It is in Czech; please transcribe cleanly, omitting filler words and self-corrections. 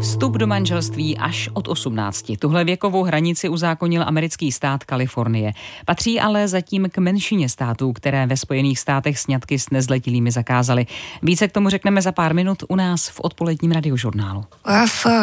Vstup do manželství až od 18. Tuhle věkovou hranici uzákonil americký stát Kalifornie. Patří ale zatím k menšině států, které ve Spojených státech sňatky s nezletilými zakázaly. Více k tomu řekneme za pár minut u nás v odpoledním radiožurnálu.